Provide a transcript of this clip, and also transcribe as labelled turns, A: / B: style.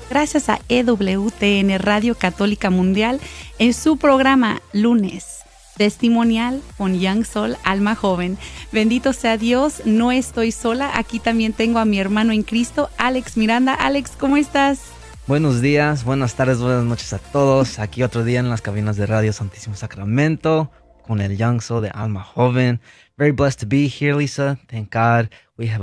A: gracias a EWTN Radio Católica Mundial en su programa Lunes Testimonial con Young Soul, Alma Joven. Bendito sea Dios, no estoy sola. Aquí también tengo a mi hermano en Cristo, Alex Miranda. Alex, ¿cómo estás?
B: Buenos días, buenas tardes, buenas noches a todos. Aquí otro día en las cabinas de Radio Santísimo Sacramento con el Young Soul de Alma Joven. Very blessed to be here, Lisa. Thank God we have